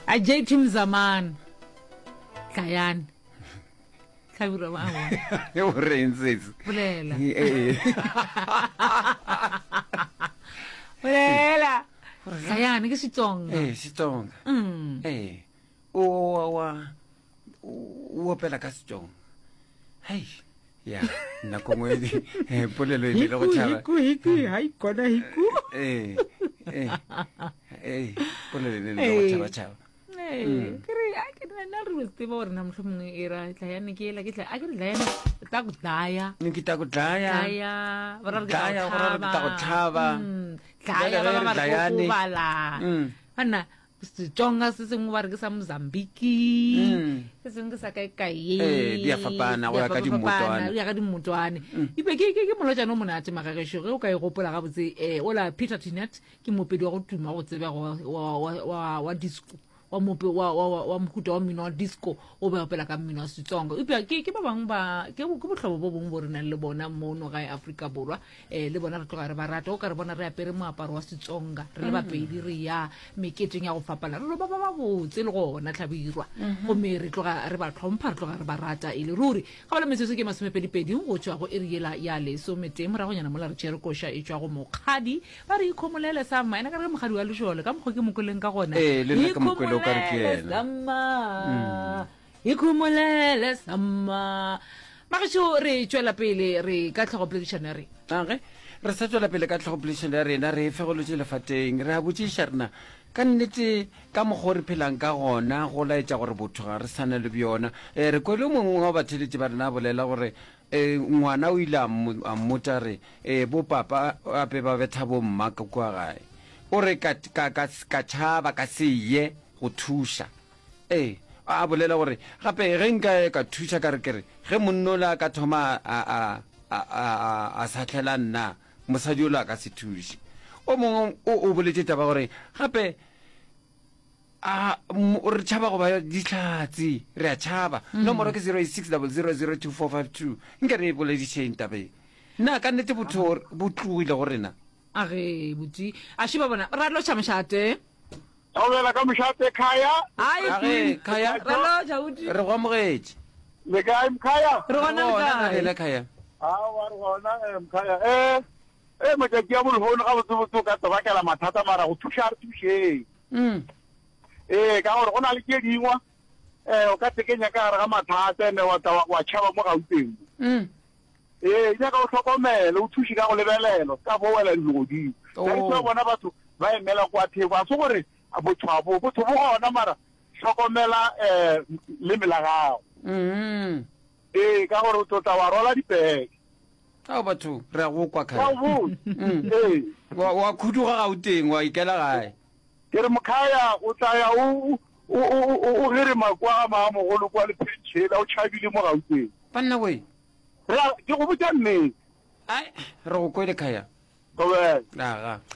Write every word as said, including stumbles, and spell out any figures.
a J T Mzamani Kayani Khabira ba wa e o rentse bolela eh bolela Kayani ke Setsonga eh Setsonga mm eh o wa o opela ka Setsonga hey ya na kongwe eh polelo ile go tshaba hiku hiku hai kona hiku eh eh eh polelo ile go tshaba tshaba eh kere a ke na re tseba gore na mhlomong era Kayani ke ela ke tla a ke Kayani ta go daya ni kita go daya daya ba re daya go re ta go thaba daya ba ba re go bala mm ana Setsonga se sengwe ba re ke sa Mozambique se sengwe ke sa kae kae eh dia fapana go ya ka dimotwana ya ka dimotwane ibe ke ke ke molojana o monate magagesho ge o ka e gopola ga botse eh ola Peter Tinet ke mopedi wa go tuma go tseba wa wa wa disco wa mope wa wa wa mhuta wa mmino wa disco o ba opela ka mmino wa Setsonga ibe ke ke ba bang ba ke go botlhobo bo bong bo rena le bona mono ga Africa borwa eh le bona re tloga re ba rata o ka re bona re apere moaparo wa Setsonga re le ba pedi re ya meketeng ya go fapana re lo ba ba botse le gona tlhabirwa go me re tloga re ba tlhompha re tloga re ba rata ile ruri ga ba le metsotso ke masomepedi go tswa go eriela ya le so mete mo ra go nyana mola re tshere kosha e tswa go mokgadi ba re ikhomolele sa maina ka re mogadi wa leshole ka mogwe ke mokoleng ka gona eh le nna ka mokoleng ka re ke ela sama ikhomolele sama magisho re tswela pele re ka tlhogo prediction re age re sa tswela pele ka tlhogo prediction ya rena re fegolotse lefateng re a botsisha rena ka nnete ka mogore phelang ka gona go laetša gore botho ga re sana le bjona eh re kwele mongwe wa batheletši ba rena bolela gore eh ngwana o ile a mmotsa re eh bo papa ape ba betha bo mma ka kwa gae o re ka ka ka tshaba ka seye go thusha eh a bolela gore gape ge nka ka thusha ka re kere ge monnola ka thoma a a a a satlhela nna mosadi o la ka se thushi o mongwe o boletse taba gore gape a re tshaba go ba ditlhatsi re a tshaba nomoro ke zero eight six zero zero zero two four five two nke re boleditšeng tabe nna ka nnete botho bo tlogile go rena a ge botsi a shiba bona ra lo chamshate o bela ka moshate Khaya age Khaya ra lo jauti re go amogetse le ka Khaya re gona le le Khaya a wa re gona Khaya eh eh motse ke a mo le ga botse botse ka toba ka la mathata mara go thusha re thushe mm eh ka gore gona le ke dingwa eh o ka tekenya ka re ga mathata ne wa wa tshaba mo gauteng mm eh ina ka o hlokomela o thushi ka go lebelelo ka bo wela dilodi ka itse bona batho ba emela kwa theko a se gore a botshwabo botho bo gona mara hlokomela eh le melagao mm eh ka gore o tota wa rola dipeke a batho re a go kwa wa Khaya bo eh wa wa khuduga gauteng wa ikela gae ke re Mokhaya o tsaya o o o o re makwa ma mo go lo kwa le pentšhela o tšhabile mo gauteng panna we ra ke go botsa mme ai re go kwele Khaya go be aga